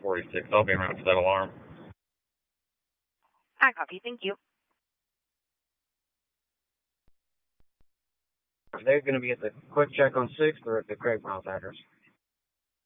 46. I'll be around for that alarm. I copy. Thank you. They're going to be at the Quick Check on 6th or at the Craig Miles address.